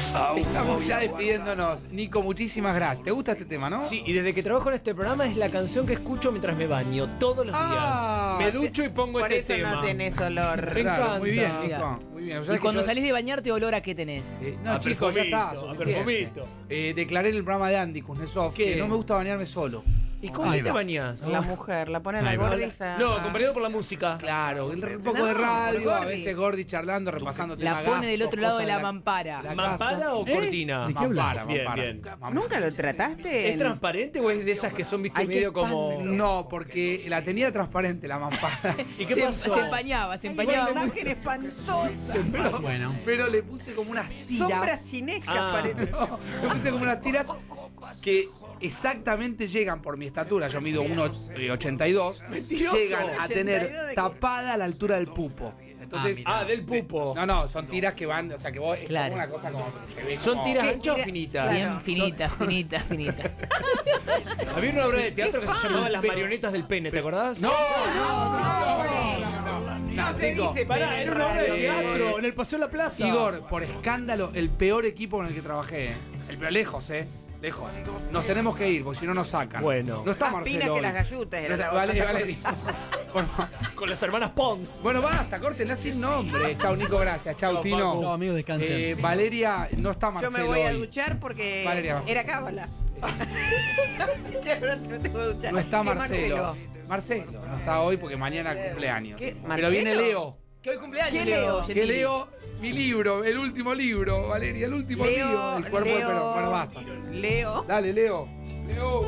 Estamos ya despidiéndonos. Nico, muchísimas gracias. ¿Te gusta este tema, no? Sí, y desde que trabajo en este programa es la canción que escucho mientras me baño, todos los días. Me ducho y pongo Por este eso tema. no tenés olor. Me encanta. Muy bien, Nico. Muy bien. O sea Y que cuando yo- salís de bañarte, ¿olor a qué tenés? No, A chicos, ya está. perfumito, a suficiente. perfumito. Declaré en el programa de Andy Kuznetsov ¿Qué? que no me gusta bañarme solo. ¿Y cómo te bañas? La mujer, la pone en la Ahí va. gordiza. No, acompañado por la música. Claro, un poco de No, radio, a Gordi. veces Gordi charlando, repasando La temas pone del gastos, otro lado cosas de la mampara. la ¿Mampara casa. o cortina? ¿De qué hablas? Mampara, Bien, mampara. bien. Mampara. ¿Nunca lo trataste? ¿Es transparente o es de esas que son, viste, Ay, qué medio como... No, porque la tenía transparente la mampara. ¿Y qué Se, pasó? se empañaba, se Ay, empañaba una mucho. imagen espantosa. Bueno. Pero le puse como unas tiras. Sombras chinescas Ah. parecen. No, le puse como unas tiras que exactamente llegan por mi estatura. Yo mido 1,82. Mentiroso. Llegan a 82 de tener qué? tapada a la altura del pupo. Entonces, del pupo. no, son tiras que van, o sea que vos es Claro. como una cosa como que se ve ¿Son como- tiras ¿Qué anchas o tira? finitas? Bien finitas, finitas, finitas. Había una obra de teatro que se llamaba Las marionetas del pene, ¿te acordás? No, No se chicos. dice Pará, pene era una obra de radio. teatro en el Paseo de la Plaza. Igor, por escándalo, el peor equipo con el que trabajé. El peor, lejos, lejos. Nos tenemos que ir, porque si no nos sacan. Bueno. No está Más Marcelo. pinas que hoy. las gallutas era la Vale, otra. vale. Bueno, Con las hermanas Pons. bueno, basta, córtenla sin nombre. Chau, Nico, gracias. Chau, Chau, Tino. Facu. Chau, amigos, descansen. Valeria, no está Yo Marcelo me voy a hoy. duchar porque Valeria. era cábala. Que ahora me tengo que duchar. No está ¿Qué Marcelo. Marcelo no está hoy porque mañana cumpleaños. ¿Qué? Pero ¿Marcelo? viene Leo. Que hoy cumpleaños, ¿Qué Leo? Que leo mi libro, el último libro, Valeria, el último libro. El cuerpo de Leo, Perón. Bueno, basta. Leo. Dale, Leo. Leo.